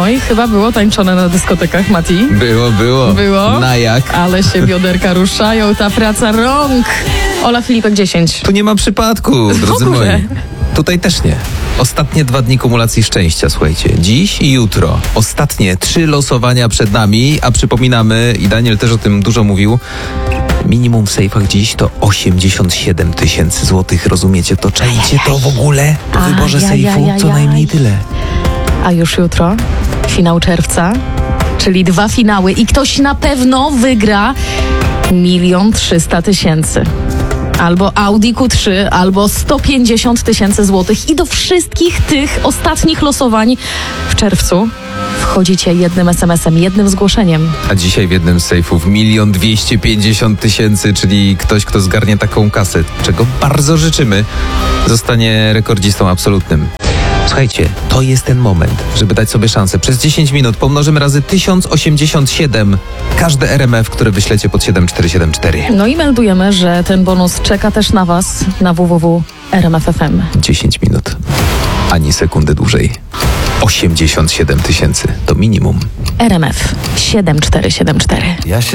No i chyba było tańczone na dyskotekach, Mati. Było. Na jak? Ale się bioderka ruszają, ta praca rąk. Ola Filipek 10. Tu nie ma przypadku, drodzy ogóle. moi. Tutaj też nie. Ostatnie 2 dni kumulacji szczęścia, słuchajcie. Dziś i jutro. Ostatnie 3 losowania przed nami, a przypominamy, i Daniel też o tym dużo mówił, minimum w sejfach dziś to 87 000 złotych, rozumiecie? To czajcie to w ogóle? Po wyborze sejfu co najmniej tyle. A już jutro finał czerwca, czyli 2 finały i ktoś na pewno wygra 1 300 000. Albo Audi Q3, albo 150 000 złotych. I do wszystkich tych ostatnich losowań w czerwcu wchodzicie jednym SMS-em, jednym zgłoszeniem. A dzisiaj w jednym z sejfów 1 250 000, czyli ktoś, kto zgarnie taką kasę, czego bardzo życzymy, zostanie rekordzistą absolutnym. Słuchajcie, to jest ten moment, żeby dać sobie szansę. Przez 10 minut pomnożymy razy 1087 każde RMF, które wyślecie pod 7474. No i meldujemy, że ten bonus czeka też na Was na www.rmf.fm. 10 minut, ani sekundy dłużej. 87 000 to minimum. RMF 7474.